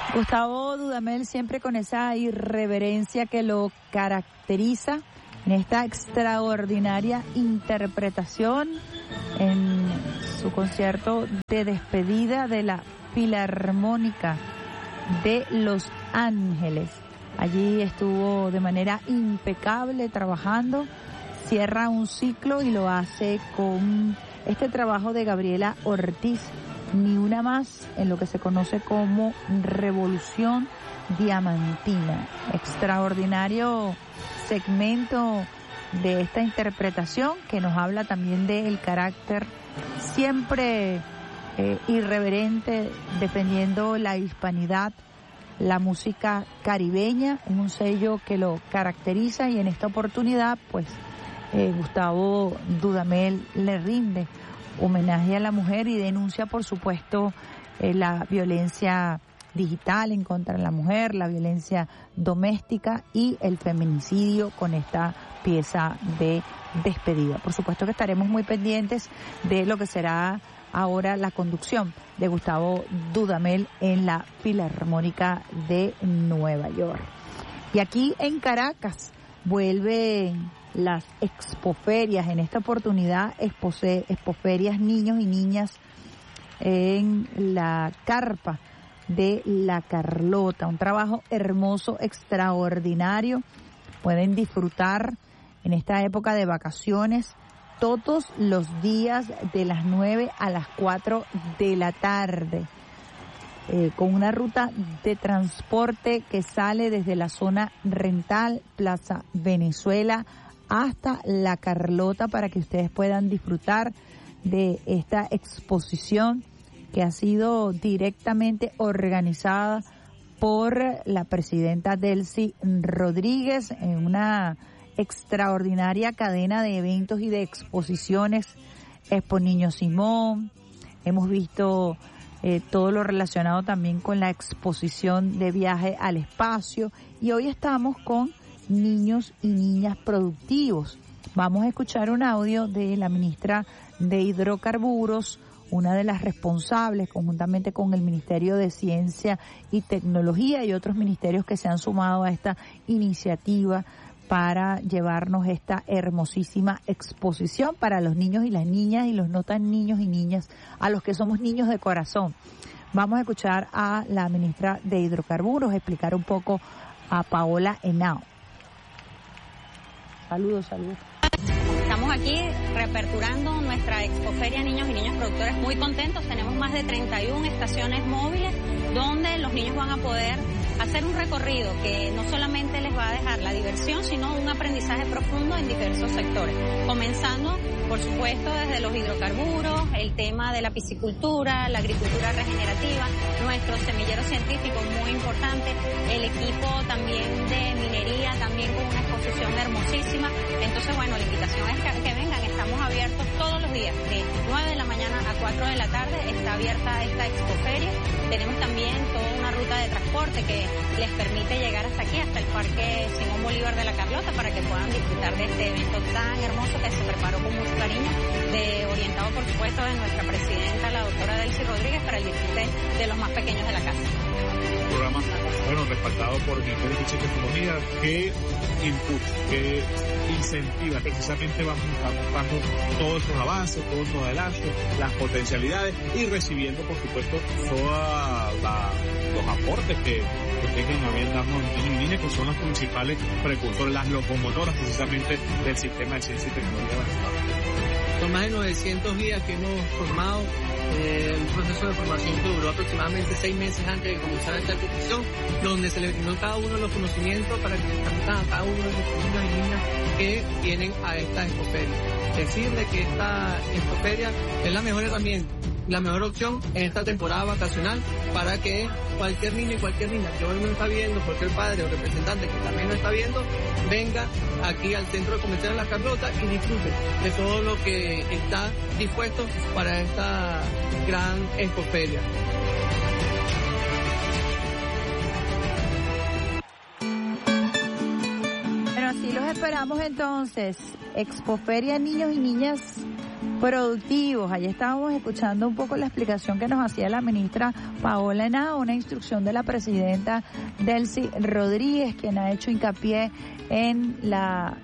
Gustavo Dudamel siempre con esa irreverencia que lo caracteriza en esta extraordinaria interpretación en su concierto de despedida de la Filarmónica de Los Ángeles. Allí estuvo de manera impecable trabajando, cierra un ciclo y lo hace con este trabajo de Gabriela Ortiz, Ni una más, en lo que se conoce como Revolución Diamantina. Extraordinario segmento de esta interpretación que nos habla también del carácter siempre irreverente, defendiendo la hispanidad, la música caribeña, en un sello que lo caracteriza, y en esta oportunidad pues Gustavo Dudamel le rinde homenaje a la mujer y denuncia por supuesto la violencia digital en contra de la mujer, la violencia doméstica y el feminicidio con esta pieza de despedida. Por supuesto que estaremos muy pendientes de lo que será ahora la conducción de Gustavo Dudamel en la Filarmónica de Nueva York. Y aquí en Caracas vuelven las expoferias, en esta oportunidad expoferias niños y niñas en la carpa de La Carlota, un trabajo hermoso, extraordinario. Pueden disfrutar en esta época de vacaciones todos los días de las 9 a las 4 de la tarde, con una ruta de transporte que sale desde la zona rental, Plaza Venezuela, hasta La Carlota, para que ustedes puedan disfrutar de esta exposición que ha sido directamente organizada por la presidenta Delcy Rodríguez en una extraordinaria cadena de eventos y de exposiciones. Expo Niño Simón, hemos visto todo lo relacionado también con la exposición de viaje al espacio, y hoy estamos con niños y niñas productivos. Vamos a escuchar un audio de la ministra de Hidrocarburos, una de las responsables, conjuntamente con el Ministerio de Ciencia y Tecnología y otros ministerios que se han sumado a esta iniciativa para llevarnos esta hermosísima exposición para los niños y las niñas, y los no tan niños y niñas, a los que somos niños de corazón. Vamos a escuchar a la ministra de Hidrocarburos explicar un poco a Paola Henao. Saludos. Estamos aquí reaperturando nuestra expoferia Niños y Niñas Productores, muy contentos. Tenemos más de 31 estaciones móviles donde los niños van a poder hacer un recorrido que no solamente les va a dejar la diversión, sino un aprendizaje profundo en diversos sectores, comenzando por supuesto desde los hidrocarburos, el tema de la piscicultura, la agricultura regenerativa, nuestro semillero científico muy importante, el equipo también de minería, también con una exposición hermosísima. Entonces bueno, la invitación es que vengan, estamos abiertos todos los días, de 9 de la mañana a 4 de la tarde está abierta esta expoferia. Tenemos también toda una ruta de transporte que les permite llegar hasta aquí, hasta el Parque Simón Bolívar de La Carlota, para que puedan disfrutar de este evento tan hermoso que se preparó con mucho cariño, orientado por supuesto de nuestra presidenta, la doctora Delcy Rodríguez, para el disfrute de los más pequeños de la casa. Programa, respaldado por el Ministerio de Ciencia y Tecnología, que impulsa, que incentiva, precisamente vamos mostrando todos esos avances, todos esos adelantos, las potencialidades, y recibiendo por supuesto todos los aportes que tengan a bien darnos los niños y niñas, que son los principales precursores, las locomotoras precisamente del sistema de ciencia y tecnología venezolano. Son más de 900 días que hemos formado un proceso de formación que duró aproximadamente 6 meses antes de comenzar esta exposición, donde se le brindó cada uno de los conocimientos para que se transmitan a cada uno de los niños y niñas que vienen a esta expoferia. Decirle que esta expoferia es la mejor herramienta, la mejor opción en esta temporada vacacional para que cualquier niño y cualquier niña que hoy no está viendo, cualquier padre o representante que también no está viendo, venga aquí al Centro Comercial de La Carlota y disfrute de todo lo que está dispuesto para esta gran expoferia. Bueno, así los esperamos entonces. Expoferia Niños y Niñas productivos. Allí estábamos escuchando un poco la explicación que nos hacía la ministra Paola Henao, una instrucción de la presidenta Delcy Rodríguez, quien ha hecho hincapié en la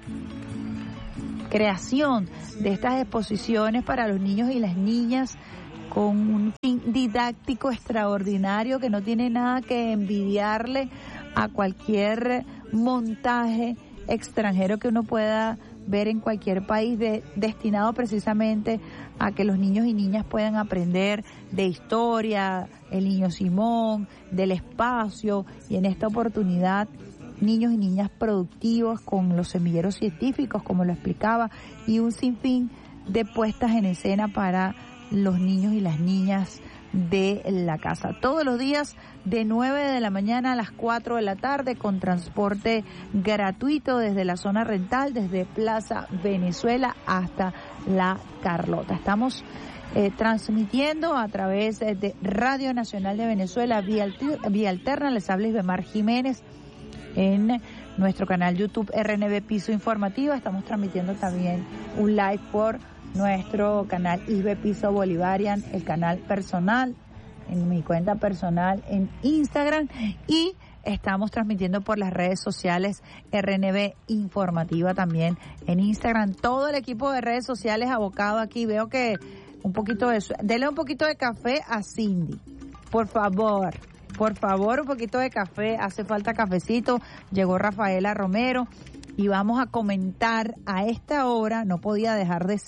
creación de estas exposiciones para los niños y las niñas con un fin didáctico extraordinario que no tiene nada que envidiarle a cualquier montaje extranjero que uno pueda ver en cualquier país, destinado precisamente a que los niños y niñas puedan aprender de historia, el niño Simón, del espacio, y en esta oportunidad niños y niñas productivos con los semilleros científicos, como lo explicaba, y un sinfín de puestas en escena para los niños y las niñas de la casa. Todos los días de 9 de la mañana a las 4 de la tarde, con transporte gratuito desde la zona rental, desde Plaza Venezuela hasta La Carlota. Estamos transmitiendo a través de Radio Nacional de Venezuela, vía alterna. Les habla Isbemar Jiménez en nuestro canal YouTube RNB Piso Informativa. Estamos transmitiendo también un live por nuestro canal Isbe Piso Bolivarian, el canal personal, en mi cuenta personal en Instagram, y estamos transmitiendo por las redes sociales RNB Informativa también en Instagram. Todo el equipo de redes sociales abocado aquí. Veo que un poquito de eso. Dele un poquito de café a Cindy, por favor, un poquito de café. Hace falta cafecito. Llegó Rafaela Romero. Y vamos a comentar a esta hora, no podía dejar de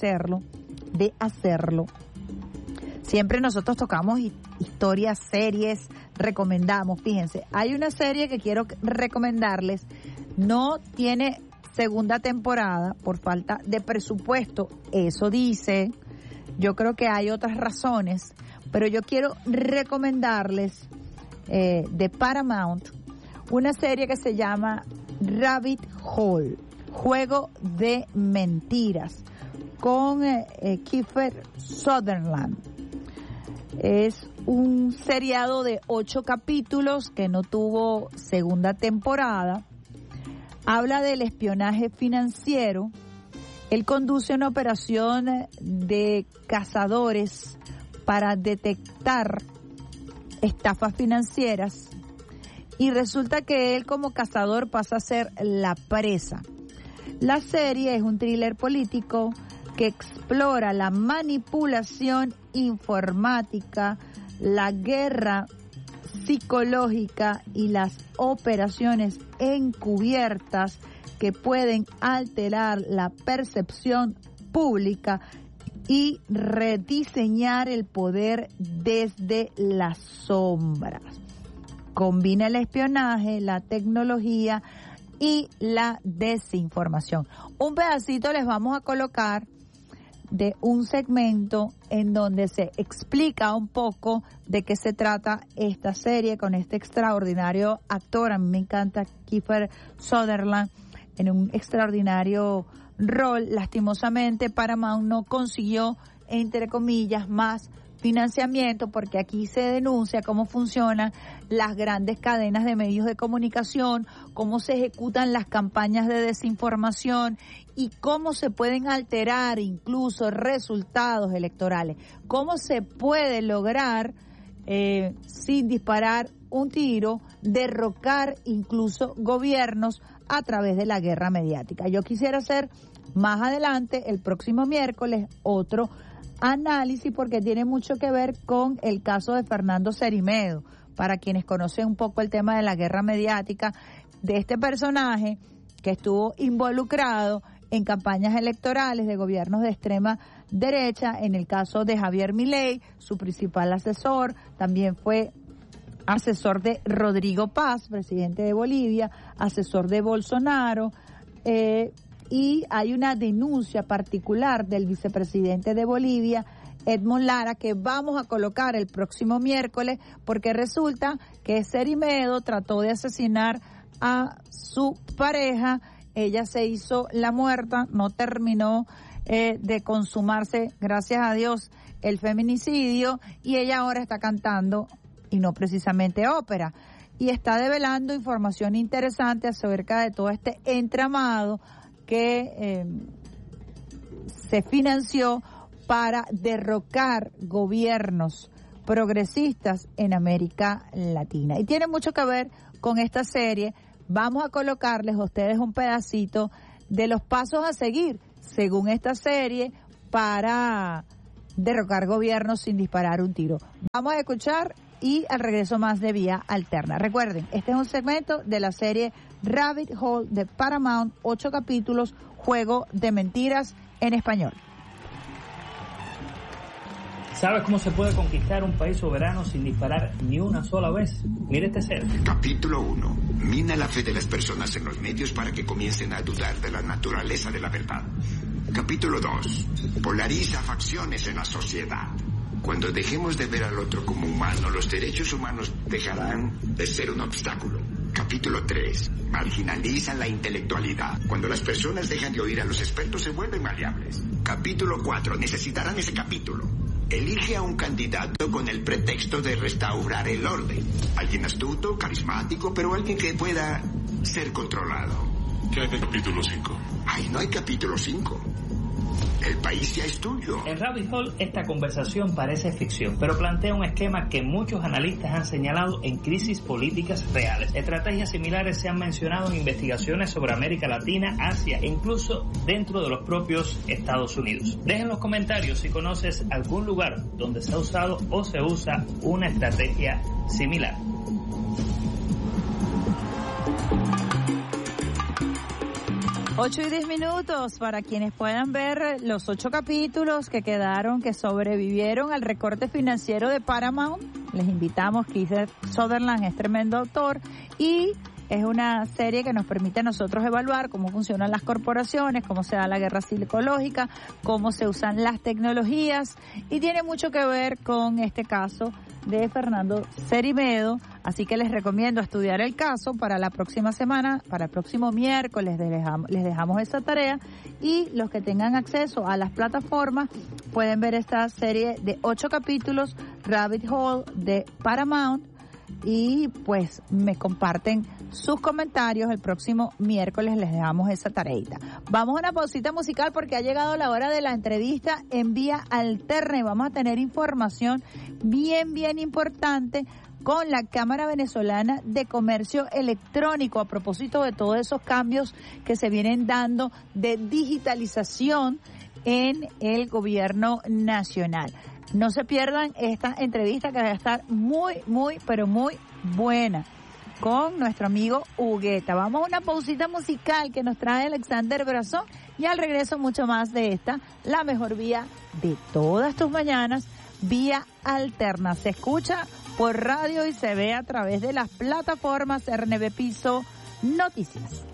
hacerlo. Siempre nosotros tocamos historias, series, recomendamos. Fíjense, hay una serie que quiero recomendarles, no tiene segunda temporada por falta de presupuesto, eso dice. Yo creo que hay otras razones, pero yo quiero recomendarles de Paramount una serie que se llama Rabbit Hole, Juego de Mentiras, con Kiefer Sutherland. Es un seriado de 8 capítulos que no tuvo segunda temporada. Habla del espionaje financiero. Él conduce una operación de cazadores para detectar estafas financieras, y resulta que él como cazador pasa a ser la presa. La serie es un thriller político que explora la manipulación informática, la guerra psicológica y las operaciones encubiertas que pueden alterar la percepción pública y rediseñar el poder desde las sombras. Combina el espionaje, la tecnología y la desinformación. Un pedacito les vamos a colocar de un segmento en donde se explica un poco de qué se trata esta serie con este extraordinario actor. A mí me encanta Kiefer Sutherland en un extraordinario rol. Lastimosamente Paramount no consiguió, entre comillas, más financiamiento, porque aquí se denuncia cómo funcionan las grandes cadenas de medios de comunicación, cómo se ejecutan las campañas de desinformación y cómo se pueden alterar incluso resultados electorales, cómo se puede lograr sin disparar un tiro, derrocar incluso gobiernos a través de la guerra mediática. Yo quisiera hacer más adelante, el próximo miércoles, otro análisis, porque tiene mucho que ver con el caso de Fernando Cerimedo. Para quienes conocen un poco el tema de la guerra mediática, de este personaje que estuvo involucrado en campañas electorales de gobiernos de extrema derecha, en el caso de Javier Milei, su principal asesor, también fue asesor de Rodrigo Paz, presidente de Bolivia, asesor de Bolsonaro, y hay una denuncia particular del vicepresidente de Bolivia, Edmond Lara, que vamos a colocar el próximo miércoles, porque resulta que Cerimedo trató de asesinar a su pareja. Ella se hizo la muerta, no terminó de consumarse, gracias a Dios, el feminicidio, y ella ahora está cantando, y no precisamente ópera, y está develando información interesante acerca de todo este entramado que se financió para derrocar gobiernos progresistas en América Latina. Y tiene mucho que ver con esta serie. Vamos a colocarles a ustedes un pedacito de los pasos a seguir, según esta serie, para derrocar gobiernos sin disparar un tiro. Vamos a escuchar y al regreso más de Vía Alterna. Recuerden, este es un segmento de la serie Rabbit Hole de Paramount, 8 capítulos, Juego de Mentiras en español. ¿Sabes cómo se puede conquistar un país soberano sin disparar ni una sola vez? Mire este ser. Capítulo 1. Mina la fe de las personas en los medios para que comiencen a dudar de la naturaleza de la verdad. Capítulo 2. Polariza facciones en la sociedad. Cuando dejemos de ver al otro como humano, los derechos humanos dejarán de ser un obstáculo. Capítulo 3. Marginaliza la intelectualidad. Cuando las personas dejan de oír a los expertos, se vuelven maleables. Capítulo 4. Necesitarán ese capítulo. Elige a un candidato con el pretexto de restaurar el orden. Alguien astuto, carismático, pero alguien que pueda ser controlado. ¿Qué hay de capítulo 5? Ay, no hay capítulo 5. El país ya es tuyo. En Rabbit Hole esta conversación parece ficción, pero plantea un esquema que muchos analistas han señalado en crisis políticas reales. Estrategias similares se han mencionado en investigaciones sobre América Latina, Asia e incluso dentro de los propios Estados Unidos. Deja en los comentarios si conoces algún lugar donde se ha usado o se usa una estrategia similar. 8:10 para quienes puedan ver los 8 capítulos que quedaron, que sobrevivieron al recorte financiero de Paramount. Les invitamos. Kiefer Sutherland es tremendo autor y es una serie que nos permite a nosotros evaluar cómo funcionan las corporaciones, cómo se da la guerra psicológica, cómo se usan las tecnologías, y tiene mucho que ver con este caso de Fernando Cerimedo. Así que les recomiendo estudiar el caso para la próxima semana, para el próximo miércoles les dejamos esa tarea, y los que tengan acceso a las plataformas pueden ver esta serie de 8 capítulos, Rabbit Hole de Paramount, y pues me comparten sus comentarios. El próximo miércoles les dejamos esa tareita. Vamos a una pausita musical porque ha llegado la hora de la entrevista en Vía Alterna y vamos a tener información bien importante con la Cámara Venezolana de Comercio Electrónico a propósito de todos esos cambios que se vienen dando de digitalización en el gobierno nacional. No se pierdan esta entrevista que va a estar muy buena con nuestro amigo Hugueta. Vamos a una pausita musical que nos trae Alexander Brazón y al regreso mucho más de esta, la mejor vía de todas tus mañanas, Vía Alterna. Se escucha por radio y se ve a través de las plataformas RNB Piso Noticias.